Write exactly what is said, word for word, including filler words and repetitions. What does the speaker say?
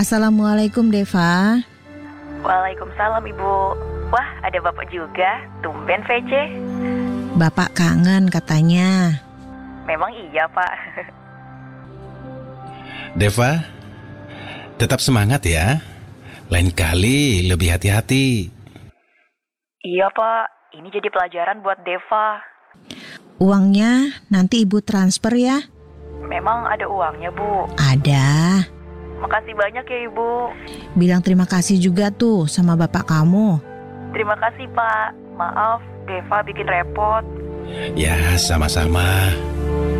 Assalamualaikum Deva. Waalaikumsalam Ibu. Wah, ada Bapak juga. Tumben V C. Bapak kangen katanya. Memang iya Pak. Deva, tetap semangat ya. Lain kali lebih hati-hati. Iya Pak, ini jadi pelajaran buat Deva. Uangnya nanti Ibu transfer ya? Memang ada uangnya Bu. Ada. Makasih banyak ya Ibu. Bilang terima kasih juga tuh sama bapak kamu. Terima kasih Pak. Maaf, Deva bikin repot. Ya, sama-sama.